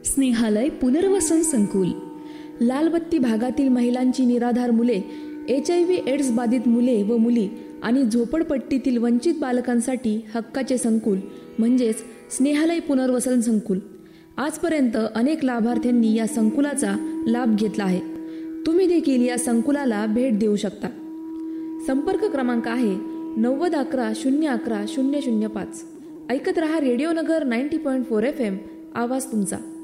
स्नेहालय पुनर्वसन संकुल. लालबत्ती भागातील महिलांची निराधार मुले, HIV एड्स बाधित मुले व मुली आणि झोपडपट्टीतील वंचित बालकांसाठी हक्काचे संकुल म्हणजेच स्नेहालय पुनर्वसन संकुल. आजपर्यंत अनेक लाभार्थ्यांनी या संकुलाचा लाभ घेतला आहे. तुम्ही देखील या संकुलाला भेट देऊ शकता. संपर्क क्रमांक आहे 9011 011 005. ऐकत रहा रेडिओ नगर 90.4 FM. आवाज तुमचा.